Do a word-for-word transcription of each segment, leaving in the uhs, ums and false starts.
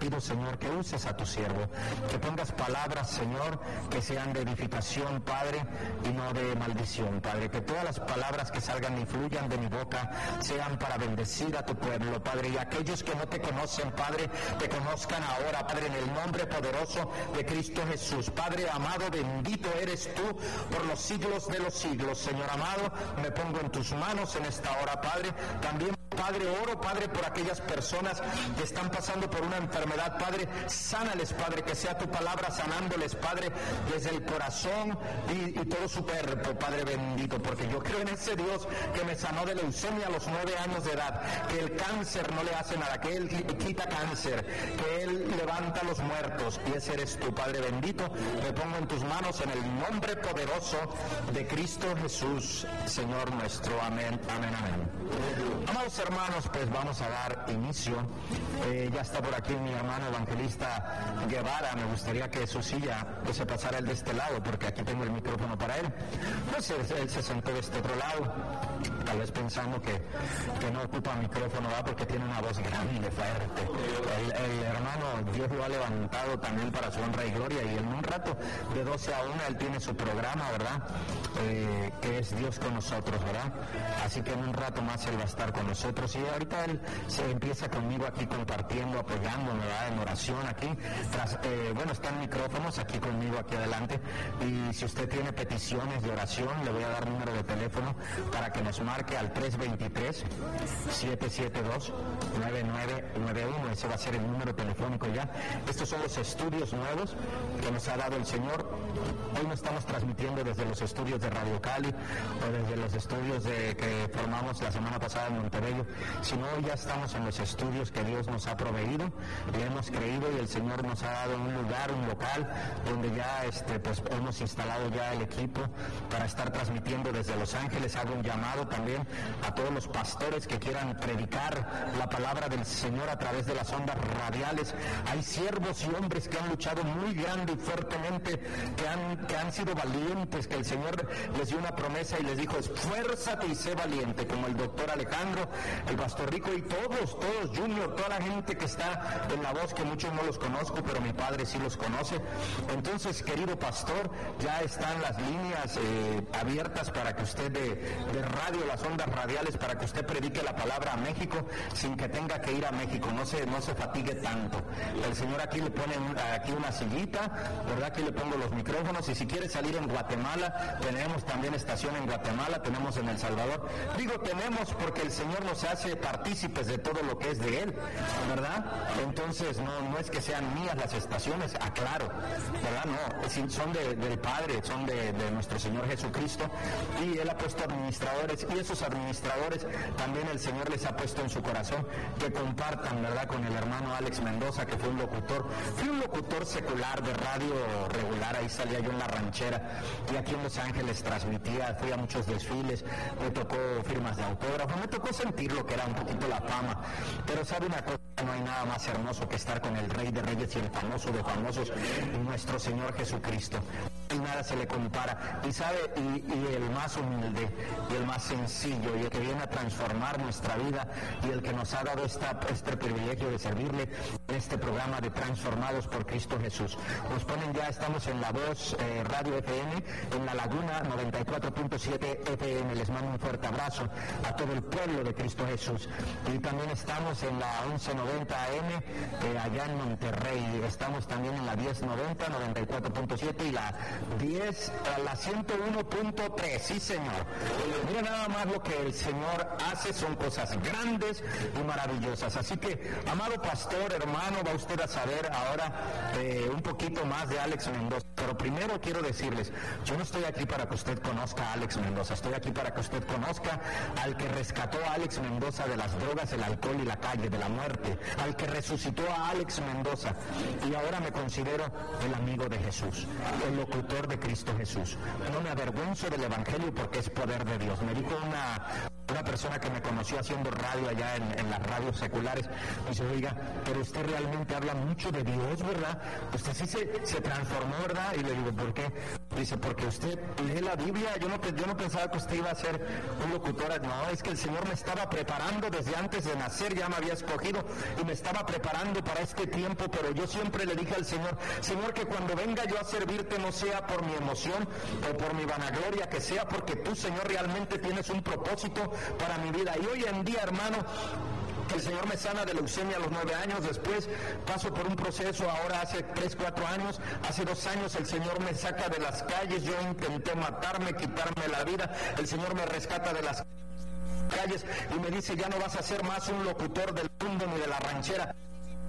pido, Señor, que uses a tu siervo, que pongas palabras, Señor, que sean de edificación, Padre, y no de maldición, Padre, que todas las palabras que salgan y fluyan de mi boca sean para bendecir a tu pueblo, Padre, y aquellos que no te conocen, Padre, te conozcan ahora, Padre, en el nombre poderoso de Cristo Jesús. Padre amado, bendito eres tú por los siglos de los siglos, Señor amado, me pongo en tus manos en esta hora, Padre. También, Padre, oro, Padre, por aquellas personas que están pasando por una enfermedad, Padre, sánales, Padre, que sea tu palabra sanándoles, Padre, desde el corazón y, y todo su cuerpo, Padre bendito, porque yo creo en ese Dios que me sanó de leucemia a los nueve años de edad, que el cáncer no le hace nada, que Él quita cáncer, que Él levanta a los muertos, y ese eres tú, Padre bendito. Me pongo en tus manos en el nombre poderoso de Cristo Jesús, Señor nuestro. Amén, amén, amén. Amados hermanos, pues vamos a dar inicio. Eh, ya está por aquí mi hermano evangelista Guevara. Me gustaría que su silla pues, se pasara el de este lado, porque aquí tengo el micrófono para él. Pues él, él se sentó de este otro lado, tal vez pensando que, que no ocupa micrófono, ¿verdad? Porque tiene una voz grande, fuerte. El, el hermano, Dios lo ha levantado también para su honra y gloria, y en un rato, de doce a una, él tiene su programa, ¿verdad? Eh, que es Dios con nosotros, ¿verdad? Así que en un rato más él va a estar con nosotros, y ahorita él se empieza conmigo aquí compartiendo, apoyándome, ¿verdad? En oración aquí. Tras, eh, bueno, están micrófonos aquí conmigo, aquí adelante, y si usted tiene peticiones de oración, le voy a dar número de teléfono para que nos marque al tres dos tres, siete siete dos, nueve nueve nueve uno. Ese va a ser el número telefónico ya. Estos son los estudios nuevos que nos ha dado el Señor. Hoy no estamos transmitiendo desde los estudios de Radio Cali o desde los estudios de, que formamos la semana pasada en Montebello, sino hoy ya estamos en los estudios que Dios nos ha proveído, le hemos creído, y el Señor nos ha dado un lugar, un local, donde ya este, pues, hemos instalado ya el equipo para estar transmitiendo desde Los Ángeles. Hago un llamado también a todos los pastores que quieran predicar la palabra del Señor a través de las ondas radiales. Hay siervos y hombres que han luchado muy grande y fuertemente, que han, que han sido valientes, que el Señor les dio una promesa y les dijo: esfuérzate y sé valiente, como el doctor Alejandro, el pastor Rico y todos, todos, Junior, toda la gente que está en La Voz, que muchos no los conozco, pero mi padre sí los conoce. Entonces, querido pastor, ya están las líneas eh, abiertas para que usted de, de radio, las ondas radiales, para que usted predique la palabra a México sin que tenga que ir a México, no se, no se fatigue tanto. El Señor aquí le pone aquí una sillita, ¿verdad? Aquí le pongo los micrófonos, y si quiere salir en Guatemala, tenemos también estación en Guatemala, tenemos en El Salvador. Digo tenemos porque el Señor nos hace partícipes de todo lo que es de Él, ¿verdad? Entonces no, no es que sean mías las estaciones, aclaro, ¿verdad? No, son de, del Padre, son de, de nuestro Señor Jesucristo, y Él ha puesto administradores, y esos administradores también el Señor les ha puesto en su corazón que compartan, ¿verdad? Con el hermano Alex Mendoza, que fue un locutor, fui un locutor secular de radio regular, ahí salía yo en La Ranchera, y aquí en Los Ángeles transmitía, fui a muchos desfiles, me tocó firmas de autógrafo, me tocó sentir lo que era un poquito la fama, pero sabe una cosa, no hay nada más hermoso que estar con el Rey de Reyes y el famoso de famosos, nuestro Señor Jesucristo. Y nada se le compara, y sabe, y, y el más humilde, y el más sencillo, y el que viene a transformar nuestra vida, y el que nos ha dado esta, este privilegio de servirle en este programa de Transformados por Cristo Jesús. Nos ponen ya, estamos en La Voz eh, Radio F M, en La Laguna noventa y cuatro punto siete F M. Les mando un fuerte abrazo a todo el pueblo de Cristo Jesús. Y también estamos en la once noventa A M eh, allá en Monterrey. Estamos también en la diez noventa, noventa y cuatro punto siete, y la diez, la ciento uno punto tres. Sí, señor. Mira nada más lo que el Señor hace, son cosas grandes y maravillosas. Así que, amado pastor, hermano, va usted a saber ahora eh, un poquito más de Alex Mendoza. Pero primero quiero decirles, yo no estoy aquí para que usted conozca a Alex Mendoza, estoy aquí para que usted conozca al que rescató a Alex Mendoza de las drogas, el alcohol y la calle, de la muerte, al que resucitó a Alex Mendoza, y ahora me considero el amigo de Jesús, el locutor de Cristo Jesús. No me avergüenzo del Evangelio porque es poder de Dios. Me dijo una, una persona que me conoció haciendo radio allá en, en las radios seculares, me dice: oiga, pero usted realmente habla mucho de Dios, ¿verdad? Usted sí se, se transformó, ¿verdad? Y le digo: ¿por qué? Dice, porque usted lee la Biblia, yo no, yo no pensaba que usted iba a ser un locutor. No, es que el Señor me estaba preparando desde antes de nacer, ya me había escogido y me estaba preparando para este tiempo, pero yo siempre le dije al Señor, Señor, que cuando venga yo a servirte no sea por mi emoción o por mi vanagloria, que sea porque tú, Señor, realmente tienes un propósito para mi vida. Y hoy en día, hermano, el Señor me sana de leucemia a los nueve años, después paso por un proceso, ahora hace tres, cuatro años, hace dos años el Señor me saca de las calles, yo intenté matarme, quitarme la vida, el Señor me rescata de las calles y me dice, ya no vas a ser más un locutor del mundo ni de la ranchera.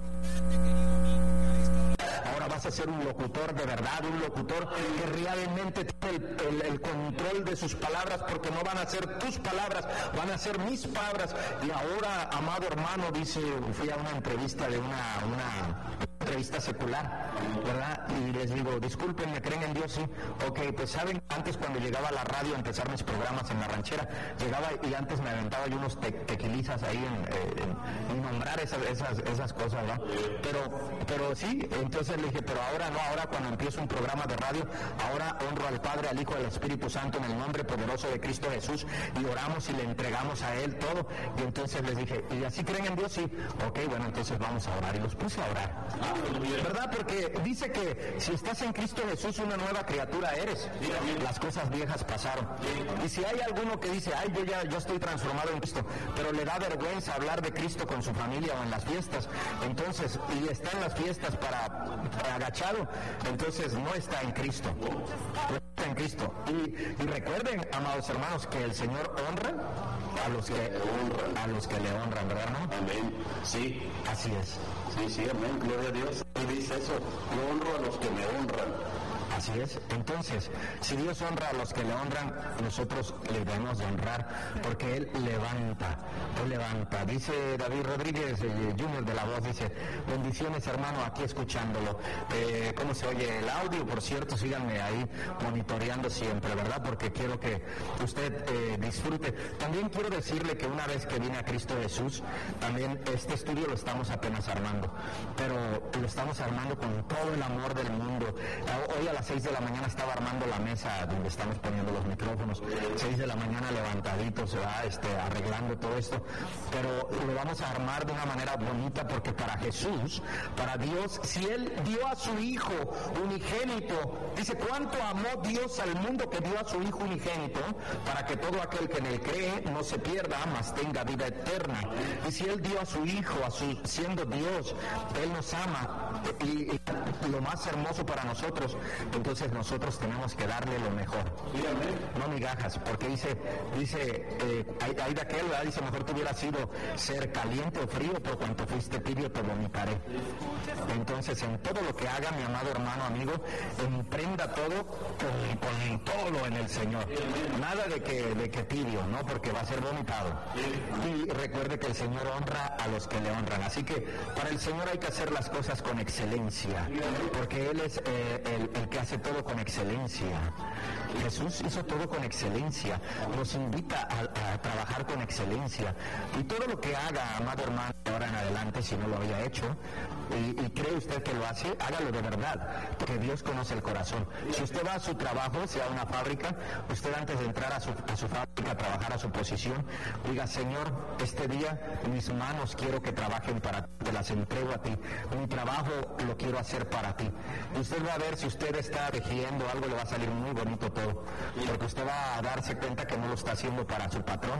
Ahora vas a ser un locutor de verdad, un locutor que realmente tiene el, el, el control de sus palabras, porque no van a ser tus palabras, van a ser mis palabras. Y ahora, amado hermano, dice, fui a una entrevista de una, una entrevista secular, ¿verdad? Y les digo, disculpen, ¿me creen en Dios? Sí. Ok, pues saben, antes cuando llegaba a la radio a empezar mis programas en la ranchera, llegaba y antes me aventaba yo unos te tequilizas ahí en, en, en nombrar esas, esas, esas cosas, ¿no? Pero, pero sí, entonces le dije, pero ahora no, ahora cuando empiezo un programa de radio, ahora honro al Padre, al Hijo y al Espíritu Santo en el nombre poderoso de Cristo Jesús y oramos y le entregamos a Él todo. Y entonces les dije, ¿y así creen en Dios? Sí. Ok, bueno, entonces vamos a orar. Y los puse a orar, ¿verdad? Porque dice que si estás en Cristo Jesús, una nueva criatura eres. Las cosas viejas pasaron. Y si hay alguno que dice, ay, yo ya yo estoy transformado en Cristo, pero le da vergüenza hablar de Cristo con su familia o en las fiestas, entonces, y está en las fiestas para, para agachado, entonces no está en Cristo. No está en Cristo. Y, y recuerden, amados hermanos, que el Señor honra a los que honran, a los que le honran, ¿verdad? ¿No? Amén. Sí. Así es. Sí, sí, amén. Gloria a Dios. Y dice eso, yo honro a los que me honran. Así es. Entonces, si Dios honra a los que le honran, nosotros le debemos de honrar, porque Él levanta, Él levanta. Dice David Rodríguez, eh, Junior de La Voz, dice, bendiciones hermano, aquí escuchándolo. Eh, ¿Cómo se oye el audio? Por cierto, síganme ahí monitoreando siempre, ¿verdad? Porque quiero que usted eh, disfrute. También quiero decirle que una vez que vine a Cristo Jesús, también este estudio lo estamos apenas armando, pero lo estamos armando con todo el amor del mundo. Hoy a las seis de la mañana estaba armando la mesa donde estamos poniendo los micrófonos, seis de la mañana levantadito, se va este, arreglando todo esto, pero lo vamos a armar de una manera bonita, porque para Jesús, para Dios, si Él dio a su Hijo unigénito, dice, ¿cuánto amó Dios al mundo que dio a su Hijo unigénito para que todo aquel que en Él cree no se pierda, mas tenga vida eterna? Y si Él dio a su Hijo, a su, siendo Dios, Él nos ama, y, y lo más hermoso para nosotros, entonces nosotros tenemos que darle lo mejor, no migajas, porque dice, dice, eh, hay, hay de aquel, ¿verdad? Dice, mejor te hubiera sido ser caliente o frío, por cuanto fuiste tibio te vomitaré. Entonces, en todo lo que haga, mi amado hermano, amigo, emprenda todo con, con todo en el Señor. Nada de que, de que tibio, ¿no? Porque va a ser vomitado. Y recuerde que el Señor honra a los que le honran. Así que para el Señor hay que hacer las cosas con excelencia, porque Él es eh, el, el que hace todo con excelencia. Jesús hizo todo con excelencia, nos invita a, a trabajar con excelencia, y todo lo que haga, amado hermano, ahora en adelante, si no lo había hecho y, y cree usted que lo hace, hágalo de verdad, porque Dios conoce el corazón. Si usted va a su trabajo, sea una fábrica, usted antes de entrar a su, a su fábrica, a trabajar a su posición, diga, Señor, este día mis manos quiero que trabajen para ti, te las entrego a ti, mi trabajo lo quiero hacer para ti. Y usted va a ver, si usted está tejiendo algo, le va a salir muy bonito todo, porque usted va a darse cuenta que no lo está haciendo para su patrón,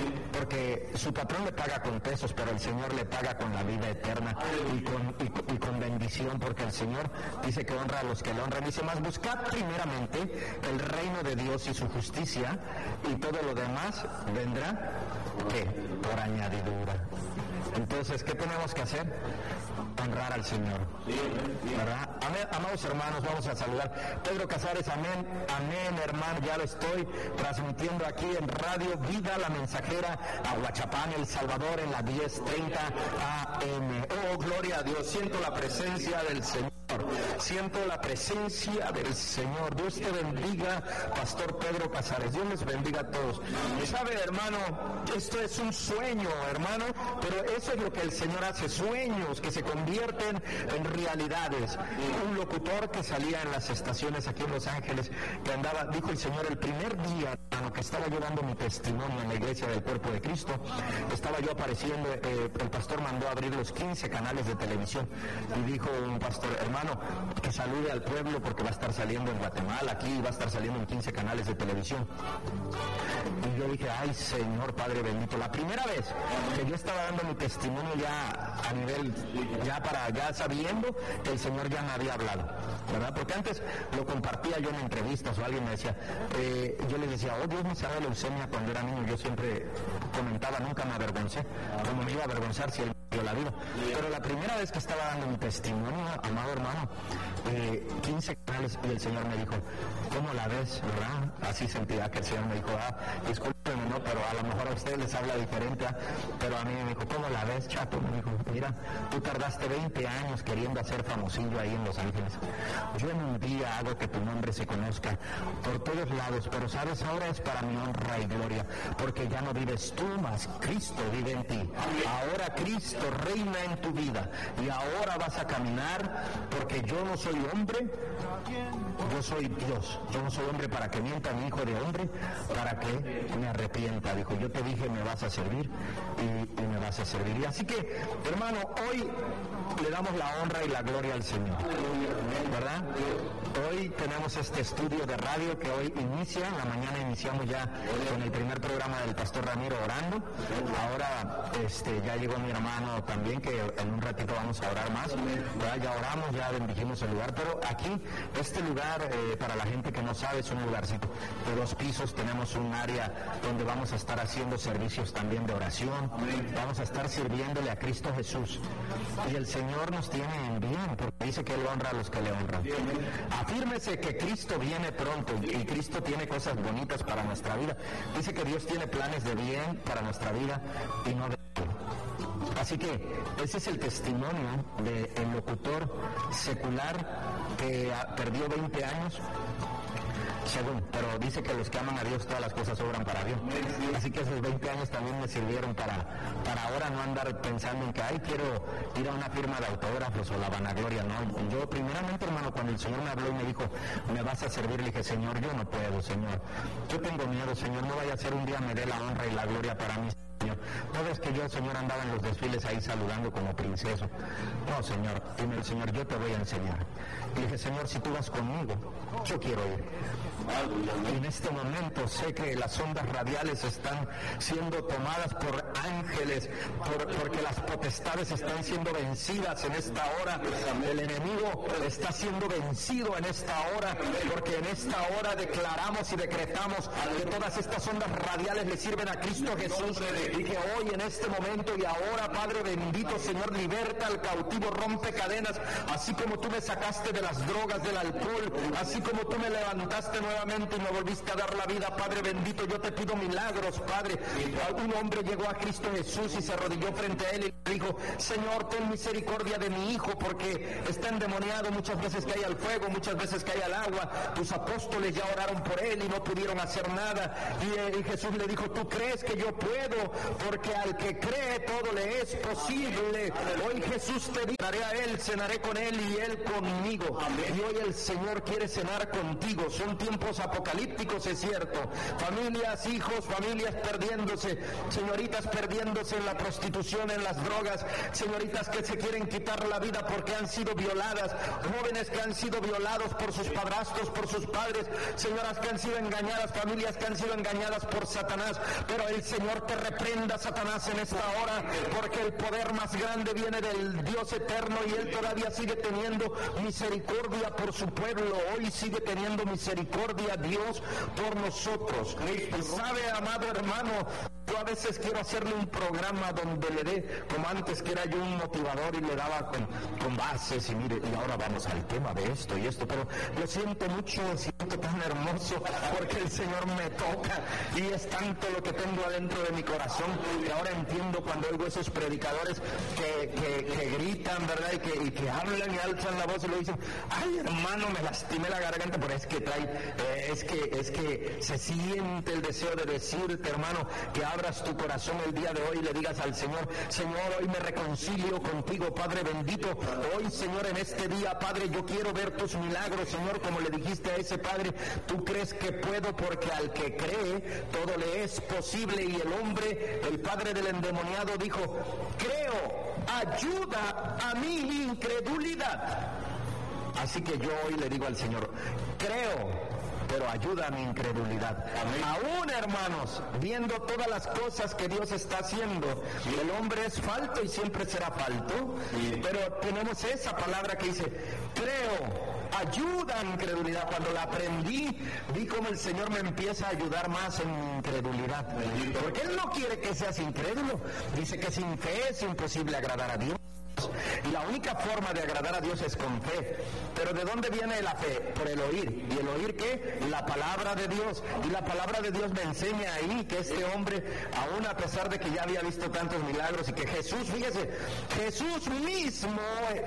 porque su patrón le paga con pesos, pero el Señor le paga con la vida eterna y con, y, y con bendición, porque el Señor dice que honra a los que le honran. Dice más, buscad primeramente el reino de Dios y su justicia, y todo lo demás vendrá, ¿qué? Por añadidura. Entonces, ¿qué tenemos que hacer? Honrar al Señor, ¿verdad? Amén, amados hermanos, vamos a saludar. Pedro Casares, amén, amén, hermano, ya lo estoy transmitiendo aquí en Radio Vida La Mensajera, a Huachapán, El Salvador, en la diez treinta A M. Oh, gloria a Dios, siento la presencia del Señor. Siento la presencia del Señor. Dios te bendiga, Pastor Pedro Casares. Dios les bendiga a todos. Y sabe, hermano, esto es un sueño, hermano, pero eso es lo que el Señor hace, sueños que se convierten en realidades. Un locutor que salía en las estaciones aquí en Los Ángeles, que andaba, dijo el Señor, el primer día, hermano, que estaba yo dando mi testimonio en la iglesia del Cuerpo de Cristo, estaba yo apareciendo, eh, el pastor mandó a abrir los quince canales de televisión y dijo un pastor, hermano, que salude al pueblo porque va a estar saliendo en Guatemala, aquí va a estar saliendo en quince canales de televisión. Y yo dije, ay Señor Padre bendito, la primera vez que yo estaba dando mi testimonio ya a nivel, ya para, ya sabiendo que el Señor ya me había hablado, ¿verdad? Porque antes lo compartía yo en entrevistas o alguien me decía, eh, yo les decía, oh Dios me sabe leucemia cuando era niño, yo siempre comentaba, nunca me avergoncé, como me iba a avergonzar si él me dio la vida. Pero la primera vez que estaba dando mi testimonio, amado hermano, eh, quince canales, y el Señor me dijo, ¿cómo la ves, verdad? Así sentía que el Señor me dijo, ah, discúlpeme, no, pero a lo mejor a ustedes les habla diferente, ¿eh? Pero a mí me dijo, ¿cómo la ves, chato? Me dijo, mira, tú tardaste veinte años queriendo hacer famosillo ahí en Los Ángeles. Yo en un día hago que tu nombre se conozca por todos lados, pero sabes, ahora es para mi honra y gloria, porque ya no vives tú, más Cristo vive en ti. Ahora Cristo reina en tu vida y ahora vas a caminar, porque yo no soy hombre, yo soy Dios. Yo no soy hombre para que mienta, mi hijo de hombre para que me arrepienta. Dijo, yo te dije me vas a servir y, y me vas a servir. Y así que, hermano, hoy le damos la honra y la gloria al Señor, ¿verdad? Hoy tenemos este estudio de radio que hoy inicia, en la mañana iniciamos ya con el primer programa del Pastor Ramiro orando. Ahora este, ya llegó mi hermano también, que en un ratito vamos a orar más, ¿verdad? Ya oramos, ya bendijimos el lugar, pero aquí, este lugar, eh, para la gente que no sabe, es un lugarcito de dos pisos. Tenemos un área donde vamos a estar haciendo servicios también de oración, vamos a estar sirviéndole a Cristo Jesús, y el Señor nos tiene en bien, porque dice que Él honra a los que le honran. Afírmese que Cristo viene pronto y Cristo tiene cosas bonitas para nuestra vida. Dice que Dios tiene planes de bien para nuestra vida y no de mal. Así que ese es el testimonio del locutor secular que perdió veinte años, según, pero dice que los que aman a Dios todas las cosas obran para Dios. Así que esos veinte años también me sirvieron para, para ahora no andar pensando en que, ay, quiero ir a una firma de autógrafos o la vanagloria, no. Yo primeramente, hermano, cuando el Señor me habló y me dijo, me vas a servir, le dije, Señor, yo no puedo, Señor. Yo tengo miedo, Señor, no vaya a ser un día me dé la honra y la gloria para mí, Señor. No ves que yo, Señor, andaba en los desfiles ahí saludando como princeso. No, Señor, dime el Señor, yo te voy a enseñar. Y dije, Señor, si tú vas conmigo, yo quiero ir. Y en este momento sé que las ondas radiales están siendo tomadas por ángeles, por, porque las potestades están siendo vencidas en esta hora. El enemigo está siendo vencido en esta hora, porque en esta hora declaramos y decretamos que todas estas ondas radiales le sirven a Cristo Jesús, y que hoy en este momento y ahora, Padre bendito, Señor, liberta al cautivo, rompe cadenas, así como tú me sacaste de las drogas, del alcohol, así como tú me levantaste nuevamente y me volviste a dar la vida, Padre bendito, yo te pido milagros, Padre. Un hombre llegó a Cristo Jesús y se arrodilló frente a él y le dijo, Señor, ten misericordia de mi hijo, porque está endemoniado, muchas veces cae al fuego, muchas veces cae al agua. Tus apóstoles ya oraron por él y no pudieron hacer nada. Y, y Jesús le dijo, tú crees que yo puedo, porque al que cree todo le es posible. Hoy Jesús te dice, daré a él, cenaré con él y él conmigo. Y hoy el Señor quiere cenar contigo. Son tiempos apocalípticos, es cierto. Familias, hijos, familias perdiéndose, señoritas perdiéndose en la prostitución, en las drogas, señoritas que se quieren quitar la vida porque han sido violadas, jóvenes que han sido violados por sus padrastros, por sus padres, señoras que han sido engañadas, familias que han sido engañadas por Satanás. Pero el Señor te reprenda, Satanás, en esta hora, porque el poder más grande viene del Dios eterno y Él todavía sigue teniendo misericordia por su pueblo. Hoy sigue teniendo misericordia Dios por nosotros. Y sabe, amado hermano, yo a veces quiero hacerle un programa donde le dé, como antes que era yo un motivador y le daba con, con bases y mire, y ahora vamos al tema de esto y esto, pero lo siento mucho, siento tan hermoso porque el Señor me toca y es tanto lo que tengo adentro de mi corazón que ahora entiendo cuando oigo esos predicadores que, que, que gritan, ¿verdad? Y que, y que hablan y alzan la voz y lo dicen, ay hermano, me lastimé la garganta, pero es que trae, eh, es que, es que se siente el deseo de decirte, hermano, que abras tu corazón el día de hoy y le digas al Señor, Señor, hoy me reconcilio contigo, Padre bendito, hoy Señor, en este día, Padre, yo quiero ver tus milagros, Señor, como le dijiste a ese Padre, tú crees que puedo porque al que cree, todo le es posible. Y el hombre, el padre del endemoniado dijo, creo, ayuda a mi incredulidad. Así que yo hoy le digo al Señor, creo, pero ayuda a mi incredulidad. Amén. Aún, hermanos, viendo todas las cosas que Dios está haciendo, sí. El hombre es falto y siempre será falto, sí. Pero tenemos esa palabra que dice, creo, ayuda a mi incredulidad. Cuando la aprendí, vi como el Señor me empieza a ayudar más en mi incredulidad. Sí. Porque Él no quiere que seas incrédulo. Dice que sin fe es imposible agradar a Dios. Y la única forma de agradar a Dios es con fe. Pero ¿de dónde viene la fe? Por el oír. ¿Y el oír qué? La palabra de Dios. Y la palabra de Dios me enseña ahí que este hombre, aún a pesar de que ya había visto tantos milagros y que Jesús, fíjese, Jesús mismo,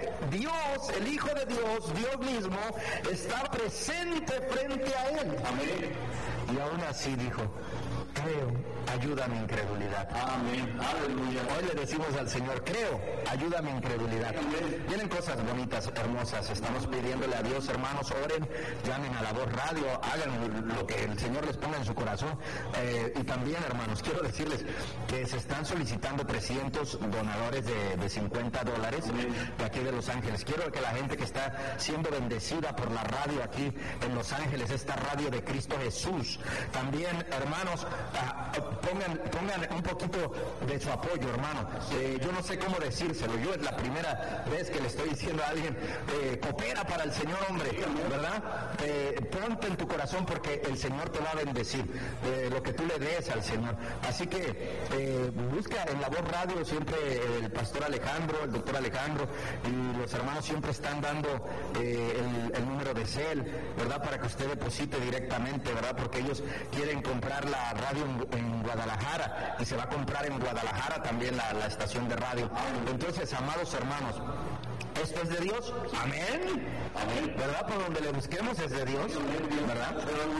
Dios, el Hijo de Dios, Dios mismo, está presente frente a él. Amén. Y aún así dijo, creo, ayuda a mi incredulidad. Amén. Aleluya. Hoy le decimos al Señor, creo, ayuda a mi incredulidad. Amén. Vienen cosas bonitas, hermosas. Estamos pidiéndole a Dios, hermanos, oren, llamen a La Voz Radio, hagan lo que el Señor les ponga en su corazón. Eh, y también, hermanos, quiero decirles que se están solicitando trescientos donadores de, de cincuenta dólares Amén. De aquí de Los Ángeles. Quiero que la gente que está siendo bendecida por la radio aquí en Los Ángeles, esta radio de Cristo Jesús, también, hermanos, Uh, pongan, pongan un poquito de su apoyo, hermano. Eh, yo no sé cómo decírselo. Yo es la primera vez que le estoy diciendo a alguien, eh, coopera para el Señor, hombre, ¿verdad? Eh, ponte en tu corazón porque el Señor te va a bendecir, eh, lo que tú le des al Señor. Así que eh, busca en La Voz Radio siempre el pastor Alejandro, el doctor Alejandro y los hermanos siempre están dando eh, el, el número de cel, ¿verdad? Para que usted deposite directamente, ¿verdad? Porque ellos quieren comprar la radio en, en Guadalajara y se va a comprar en Guadalajara también la, la estación de radio. Entonces, amados hermanos, ¿esto es de Dios? Amén. Amén. ¿Verdad? Por donde le busquemos es de Dios, ¿verdad?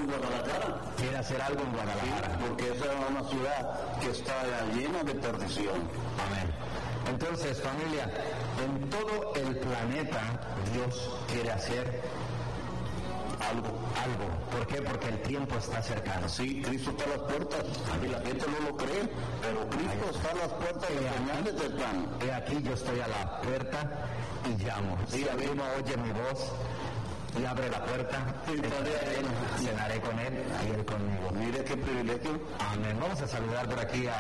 Quiere hacer algo en Guadalajara. Sí, porque esa es una ciudad que está llena de perdición. Amén. Entonces, familia, en todo el planeta Dios quiere hacer algo, algo. ¿Por qué? Porque el tiempo está cercano. Sí, Cristo está a las puertas. Y la gente no lo cree, pero Cristo está a las puertas y las señales del plan. He aquí yo estoy a la puerta y llamo. Si alguno oye mi voz y abre la puerta, entraré a él, cenaré con él y él conmigo. Mire qué privilegio. Amén. Vamos a saludar por aquí a